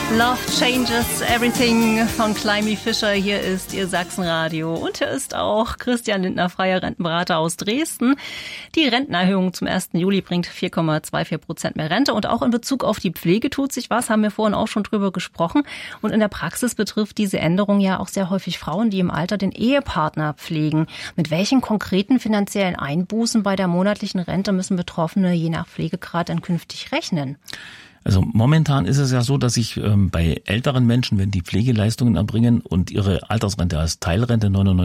Love Changes Everything von Climby Fisher. Hier ist Ihr Sachsenradio. Und hier ist auch Christian Lindner, freier Rentenberater aus Dresden. Die Rentenerhöhung zum 1. Juli bringt 4,24% mehr Rente. Und auch in Bezug auf die Pflege tut sich was, haben wir vorhin auch schon drüber gesprochen. Und in der Praxis betrifft diese Änderung ja auch sehr häufig Frauen, die im Alter den Ehepartner pflegen. Mit welchen konkreten finanziellen Einbußen bei der monatlichen Rente müssen Betroffene je nach Pflegegrad dann künftig rechnen? Also momentan ist es ja so, dass sich bei älteren Menschen, wenn die Pflegeleistungen erbringen und ihre Altersrente als Teilrente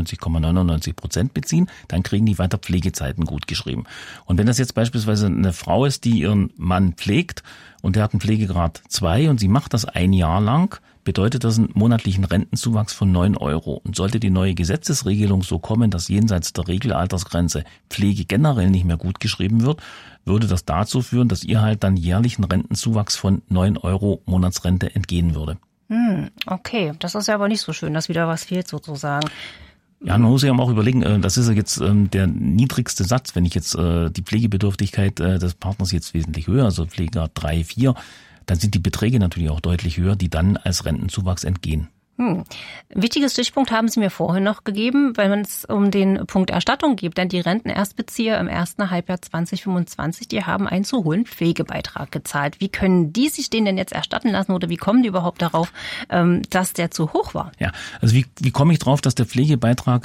99,99% beziehen, dann kriegen die weiter Pflegezeiten gut geschrieben. Und wenn das jetzt beispielsweise eine Frau ist, die ihren Mann pflegt und der hat einen Pflegegrad 2 und sie macht das ein Jahr lang, bedeutet das einen monatlichen Rentenzuwachs von 9 Euro. Und sollte die neue Gesetzesregelung so kommen, dass jenseits der Regelaltersgrenze Pflege generell nicht mehr gut geschrieben wird, würde das dazu führen, dass ihr halt dann jährlichen Rentenzuwachs von 9 Euro Monatsrente entgehen würde. Okay, das ist ja aber nicht so schön, dass wieder was fehlt sozusagen. Ja, man muss ja auch überlegen, das ist ja jetzt der niedrigste Satz, wenn ich jetzt die Pflegebedürftigkeit des Partners jetzt wesentlich höher, also Pflegegrad 3, 4, dann sind die Beträge natürlich auch deutlich höher, die dann als Rentenzuwachs entgehen. Wichtiges Stichpunkt haben Sie mir vorhin noch gegeben, wenn es um den Punkt Erstattung geht. Denn die Rentenerstbezieher im ersten Halbjahr 2025, die haben einen zu hohen Pflegebeitrag gezahlt. Wie können die sich den denn jetzt erstatten lassen oder wie kommen die überhaupt darauf, dass der zu hoch war? Ja, also wie komme ich drauf, dass der Pflegebeitrag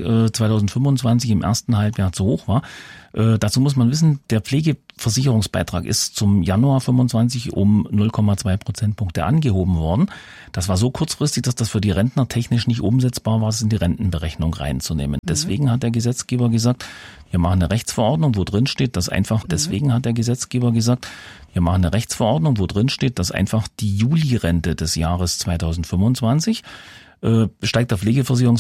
2025 im ersten Halbjahr zu hoch war? Dazu muss man wissen, der Pflegeversicherungsbeitrag ist zum Januar 25 um 0,2 Prozentpunkte angehoben worden. Das war so kurzfristig, dass das für die Rentner technisch nicht umsetzbar war, es in die Rentenberechnung reinzunehmen. Deswegen hat der Gesetzgeber gesagt, wir machen eine Rechtsverordnung, wo drin steht, dass einfach, deswegen hat der Gesetzgeber gesagt, wir machen eine Rechtsverordnung, wo drin steht, dass einfach die Juli-Rente des Jahres 2025 steigt der Pflegeversicherungsbeitrag